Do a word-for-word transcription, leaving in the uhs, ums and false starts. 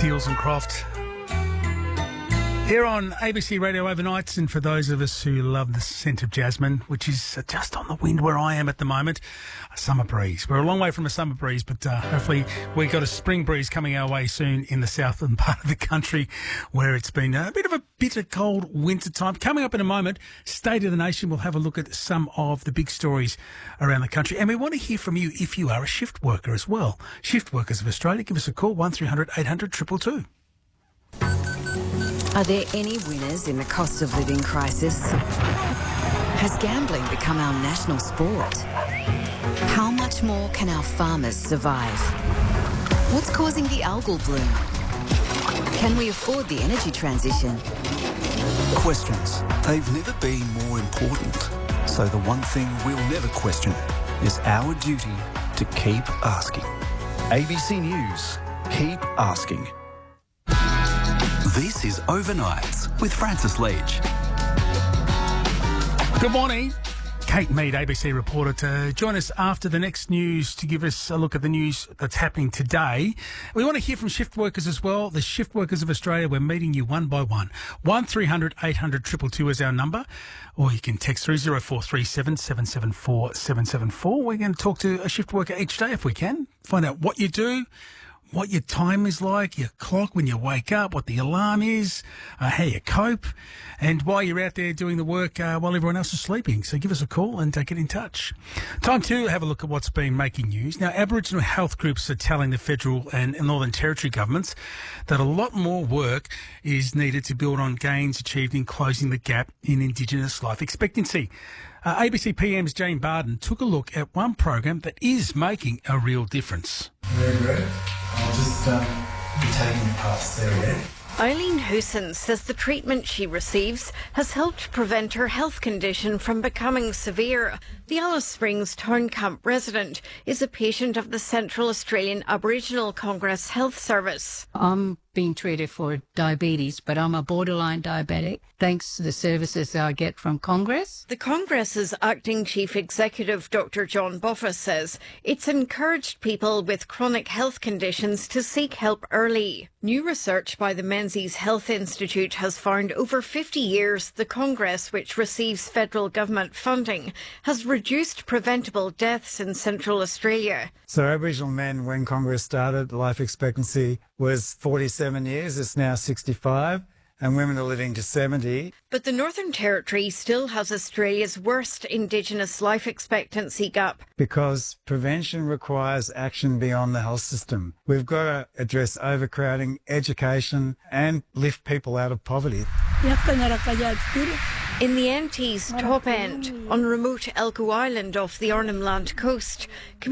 Seals and Croft here on A B C Radio Overnights, and for those of us who love the scent of jasmine, which is just on the wind where I am at the moment, a summer breeze. We're a long way from a summer breeze, but uh, hopefully we've got a spring breeze coming our way soon in the southern part of the country, where it's been a bit of a bitter cold winter time. Coming up in a moment, State of the Nation, we'll have a look at some of the big stories around the country, and we want to hear from you if you are a shift worker as well. Shift Workers of Australia, give us a call, one three hundred eight hundred two two two. Are there any winners in the cost of living crisis? Has gambling become our national sport? How much more can our farmers survive? What's causing the algal bloom? Can we afford the energy transition? Questions. They've never been more important. So the one thing we'll never question is our duty to keep asking. A B C News. Keep asking. This is Overnights with Francis Leach. Good morning. Kate Mead, A B C reporter, to join us after the next news to give us a look at the news that's happening today. We want to hear from shift workers as well. The Shift Workers of Australia, we're meeting you one by one. one three hundred eight hundred two two two is our number, or you can text through zero four three seven seven seven four seven seven four. We're going to talk to a shift worker each day if we can, find out what you do, what your time is like, your clock when you wake up, what the alarm is, uh, how you cope, and why you're out there doing the work uh, while everyone else is sleeping. So give us a call and uh, get in touch. Time to have a look at what's been making news. Now, Aboriginal health groups are telling the federal and Northern Territory governments that a lot more work is needed to build on gains achieved in closing the gap in Indigenous life expectancy. Uh, A B C P M's Jane Barden took a look at one program that is making a real difference. Ready, ready? I'll just um, be taking it past there, ready? Eileen Hoosen says the treatment she receives has helped prevent her health condition from becoming severe. The Alice Springs Town Camp resident is a patient of the Central Australian Aboriginal Congress Health Service. I'm being treated for diabetes, but I'm a borderline diabetic, thanks to the services I get from Congress. The Congress's acting chief executive, Doctor John Boffa, says it's encouraged people with chronic health conditions to seek help early. New research by the Menzies Health Institute has found over fifty years the Congress, which receives federal government funding, has reduced preventable deaths in Central Australia. So Aboriginal men, when Congress started, life expectancy was forty-seven years. It's now sixty-five, and women are living to seventy. But the Northern Territory still has Australia's worst Indigenous life expectancy gap. Because prevention requires action beyond the health system. We've got to address overcrowding, education, and lift people out of poverty. In the N T's top end, on remote Elcho Island off the Arnhem Land coast,